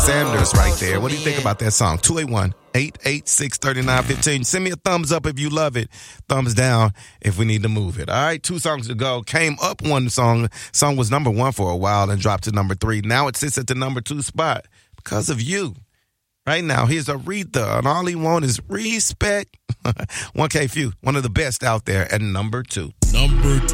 Sanders right there. What do you think about that song? 281-886-3915. Send me a thumbs up if you love it. Thumbs down if we need to move it. All right, 2 songs to go. Came up one song. Song was number 1 for a while and dropped to number 3. Now it sits at the number 2 spot because of you. Right now, here's Aretha, and all he wants is respect. 1K Phew, one of the best out there, at number 2.